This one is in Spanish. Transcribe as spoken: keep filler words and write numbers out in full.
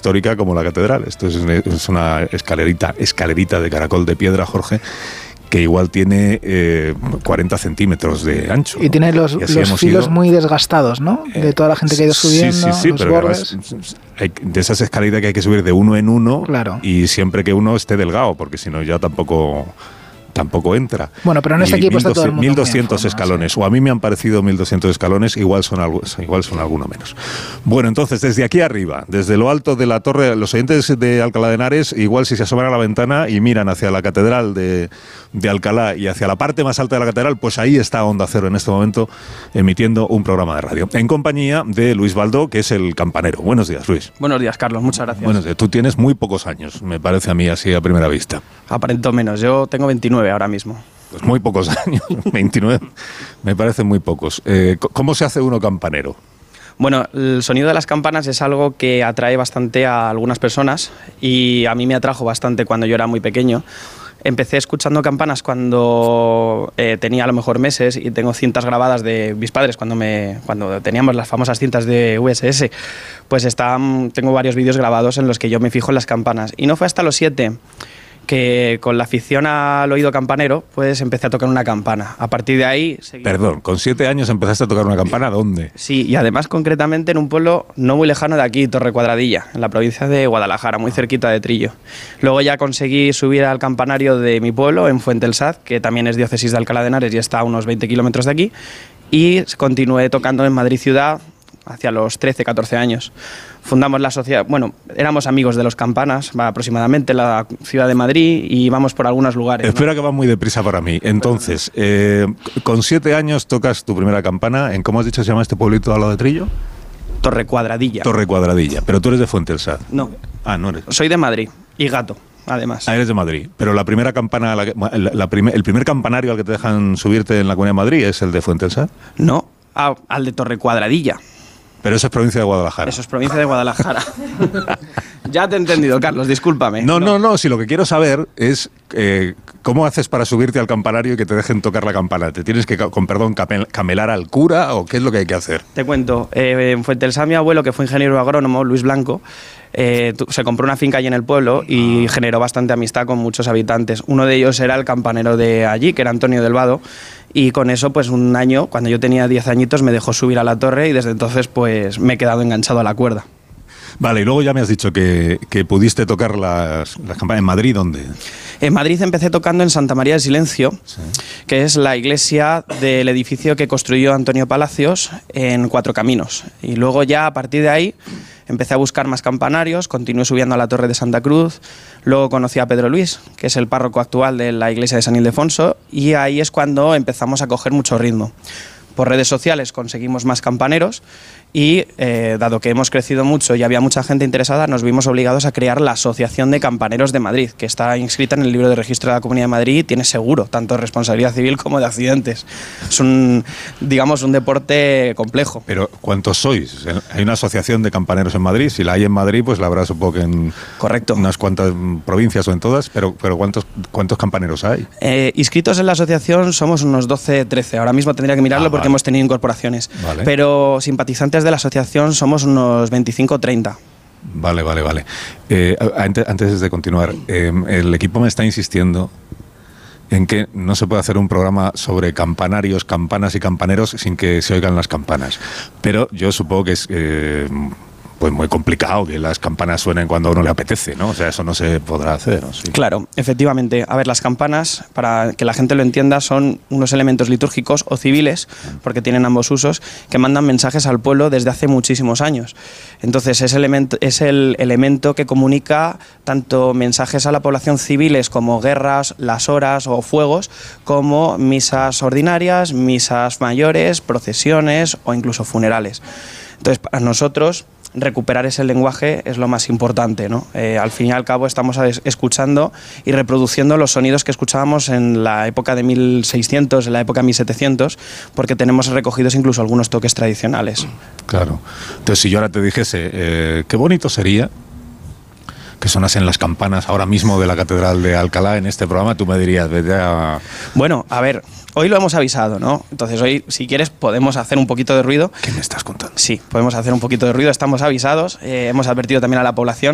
histórica como la catedral. Esto es, es una escalerita, escalerita de caracol de piedra, Jorge, que igual tiene eh, cuarenta centímetros de ancho. Y tiene los, y los filos ido, muy desgastados, ¿no? De toda la gente que ha ido subiendo, sí, sí, sí, los pero bordes. Además, hay, de esas escaleritas que hay que subir de uno en uno, claro. Y siempre que uno esté delgado, porque si no ya tampoco... tampoco entra. Bueno, pero en este equipo está todo el mundo mil doscientos forma, escalones, sí. O a mí me han parecido mil doscientos escalones, igual son, algo, igual son alguno menos. Bueno, entonces, desde aquí arriba, desde lo alto de la torre, los oyentes de Alcalá de Henares, igual si se asoman a la ventana y miran hacia la catedral de, de Alcalá y hacia la parte más alta de la catedral, pues ahí está Onda Cero en este momento, emitiendo un programa de radio, en compañía de Luis Baldó, que es el campanero. Buenos días, Luis. Buenos días, Carlos, muchas gracias. Buenos días. Tú tienes muy pocos años, me parece a mí así a primera vista. Aparento menos, yo tengo veintinueve ahora mismo. Pues muy pocos años, veintinueve, me parecen muy pocos. Eh, ¿Cómo se hace uno campanero? Bueno, el sonido de las campanas es algo que atrae bastante a algunas personas y a mí me atrajo bastante cuando yo era muy pequeño. Empecé escuchando campanas cuando eh, tenía a lo mejor meses y tengo cintas grabadas de mis padres cuando, me, cuando teníamos las famosas cintas de U S S. Pues están, tengo varios vídeos grabados en los que yo me fijo en las campanas. Y no fue hasta los siete que con la afición al oído campanero, pues empecé a tocar una campana. A partir de ahí... Seguí. Perdón, ¿con siete años empezaste a tocar una campana? ¿Dónde? Sí, y además concretamente en un pueblo no muy lejano de aquí, Torre Cuadradilla, en la provincia de Guadalajara, muy cerquita de Trillo. Luego ya conseguí subir al campanario de mi pueblo, en Fuente el Saz, que también es diócesis de Alcalá de Henares y está a unos veinte kilómetros de aquí, y continué tocando en Madrid ciudad hacia los trece, catorce años. Fundamos la sociedad, bueno, éramos amigos de los campanas, va aproximadamente la ciudad de Madrid y íbamos por algunos lugares. Espera, ¿no? Que va muy deprisa para mí. Entonces, eh, con siete años tocas tu primera campana, ¿en cómo has dicho se llama este pueblito al lado de Trillo? Torre Cuadradilla. Torre Cuadradilla, pero tú eres de Fuente el Saz. No. Ah, no eres. Soy de Madrid y Gato, además. Ah, eres de Madrid, pero la primera campana, la, la, la primer, el primer campanario al que te dejan subirte en la Comunidad de Madrid es el de Fuente el Saz. No, ah, al de Torre Cuadradilla. Pero eso es provincia de Guadalajara. Eso es provincia de Guadalajara. Ya te he entendido, Carlos, discúlpame. No, no, no, si lo que quiero saber es eh, cómo haces para subirte al campanario y que te dejen tocar la campana. ¿Te tienes que, con perdón, camelar al cura o qué es lo que hay que hacer? Te cuento, eh, en Fuente del Saz, mi abuelo, que fue ingeniero agrónomo, Luis Blanco, eh, se compró una finca allí en el pueblo y generó bastante amistad con muchos habitantes. Uno de ellos era el campanero de allí, que era Antonio del Vado, y con eso, pues un año, cuando yo tenía diez añitos, me dejó subir a la torre y desde entonces, pues me he quedado enganchado a la cuerda. Vale, y luego ya me has dicho que, que pudiste tocar las, las campanas. ¿En Madrid dónde? En Madrid empecé tocando en Santa María del Silencio, sí. Que es la iglesia del edificio que construyó Antonio Palacios en Cuatro Caminos. Y luego ya a partir de ahí empecé a buscar más campanarios, continué subiendo a la Torre de Santa Cruz, luego conocí a Pedro Luis, que es el párroco actual de la iglesia de San Ildefonso, y ahí es cuando empezamos a coger mucho ritmo. Por redes sociales conseguimos más campaneros y, eh, dado que hemos crecido mucho y había mucha gente interesada, nos vimos obligados a crear la Asociación de Campaneros de Madrid, que está inscrita en el libro de registro de la Comunidad de Madrid y tiene seguro, tanto de responsabilidad civil como de accidentes. Es un, digamos, un deporte complejo. Pero, ¿cuántos sois? Hay una asociación de campaneros en Madrid, si la hay en Madrid, pues la habrá supongo que en Correcto. unas cuantas provincias o en todas, pero, pero ¿cuántos, cuántos campaneros hay? Eh, inscritos en la asociación somos unos doce, trece, ahora mismo tendría que mirarlo ah, porque vale. hemos tenido incorporaciones, vale. Pero simpatizantes de la asociación somos unos veinticinco o treinta. Vale, vale, vale. Eh, antes, antes de continuar, eh, el equipo me está insistiendo en que no se puede hacer un programa sobre campanarios, campanas y campaneros sin que se oigan las campanas. Pero yo supongo que es... Eh, pues muy complicado que las campanas suenen cuando a uno le apetece, ¿no? O sea, eso no se podrá hacer, ¿no? Sí. Claro, efectivamente. A ver, las campanas, para que la gente lo entienda, son unos elementos litúrgicos o civiles, porque tienen ambos usos, que mandan mensajes al pueblo desde hace muchísimos años. Entonces, es, elemento, es el elemento que comunica tanto mensajes a la población civiles como guerras, las horas o fuegos, como misas ordinarias, misas mayores, procesiones o incluso funerales. Entonces, para nosotros, recuperar ese lenguaje es lo más importante, ¿no? Eh, al fin y al cabo estamos escuchando y reproduciendo los sonidos que escuchábamos en la época de mil seiscientos, en la época de mil setecientos, porque tenemos recogidos incluso algunos toques tradicionales. Claro. Entonces, si yo ahora te dijese, eh, qué bonito sería que sonasen las campanas ahora mismo de la Catedral de Alcalá en este programa, tú me dirías, vete a... Bueno, a ver, hoy lo hemos avisado, ¿no? Entonces hoy, si quieres, podemos hacer un poquito de ruido. ¿Qué me estás contando? Sí, podemos hacer un poquito de ruido, estamos avisados, eh, hemos advertido también a la población.